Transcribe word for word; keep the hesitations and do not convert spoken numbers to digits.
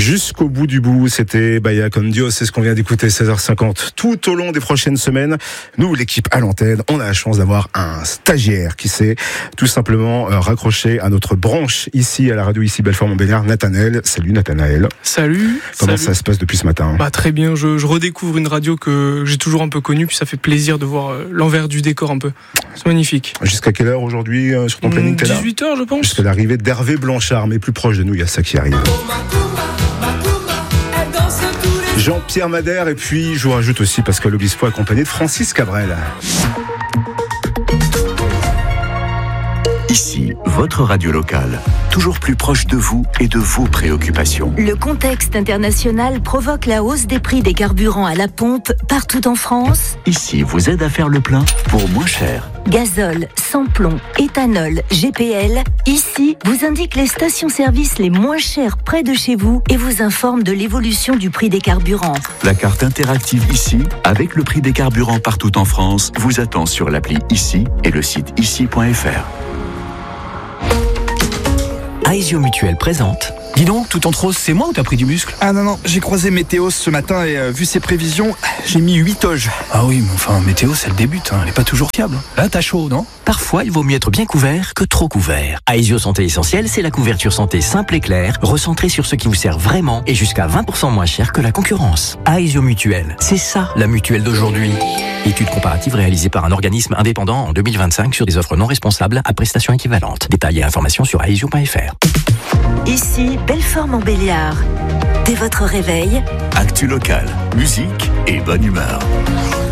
Jusqu'au bout du bout, c'était Bahia con Dios, c'est ce qu'on vient d'écouter, seize heures cinquante. Tout au long des prochaines semaines, nous, l'équipe à l'antenne, on a la chance d'avoir un stagiaire qui s'est tout simplement euh, raccroché à notre branche ici à la radio, ici Belfort-Montbéliard, Nathanaël. Salut Nathanaël. Salut. Comment salut. ça se passe depuis ce matin? Bah très bien, je, je redécouvre une radio que j'ai toujours un peu connue, puis ça fait plaisir de voir euh, l'envers du décor un peu. C'est magnifique. Jusqu'à quelle heure aujourd'hui euh, sur ton planning t'es là? dix-huit heures je pense. Jusqu'à l'arrivée d'Hervé Blanchard, mais plus proche de nous, il y a ça qui arrive. Jean-Pierre Madère, et puis je vous rajoute aussi Pascal Obispo accompagné de Francis Cabrel. Ici, votre radio locale, toujours plus proche de vous et de vos préoccupations. Le contexte international provoque la hausse des prix des carburants à la pompe partout en France. Ici, vous aide à faire le plein pour moins cher. Gazole, sans-plomb, éthanol, G P L. Ici, vous indique les stations-service les moins chères près de chez vous et vous informe de l'évolution du prix des carburants. La carte interactive Ici, avec le prix des carburants partout en France, vous attend sur l'appli Ici et le site ici point f r. Aesio Mutuel présente. Dis donc, tout en rose, c'est moi ou t'as pris du muscle? Ah non, non, j'ai croisé Météos ce matin et euh, vu ses prévisions, j'ai mis huit toges. Ah oui, mais enfin, météo, c'est le début, hein. Elle est pas toujours fiable. Là, t'as chaud, non? Parfois, il vaut mieux être bien couvert que trop couvert. Aesio Santé Essentielle, c'est la couverture santé simple et claire, recentrée sur ce qui vous sert vraiment et jusqu'à vingt pour cent moins cher que la concurrence. Aesio Mutuel, c'est ça, la mutuelle d'aujourd'hui. Étude comparative réalisée par un organisme indépendant en deux mille vingt-cinq sur des offres non responsables à prestations équivalentes. Détails et informations sur aesio point f r. Ici, Belfort-Montbéliard. Dès votre réveil, Actu local, musique et bonne humeur.